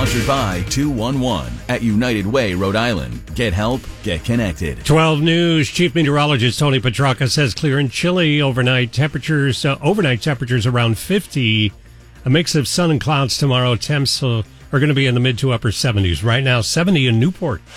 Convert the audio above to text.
Sponsored by 211 at United Way, Rhode Island. Get help, get connected. 12 News. Chief Meteorologist Tony Petrarca says clear and chilly overnight. Temperatures around 50. A mix of sun and clouds tomorrow. Temps are going to be in the mid to upper 70s. Right now, 70 in Newport.